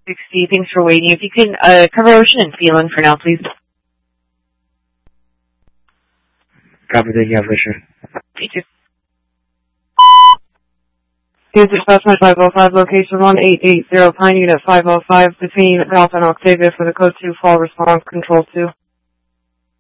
60. Thanks for waiting. If you can cover Ocean and Phelan for now, please. Copy that, yeah, for sure. Thank you. Here's Expressman 505, location 1880 Pine Unit 505 between Ralph and Octavia for the Code 2 Fall Response Control 2.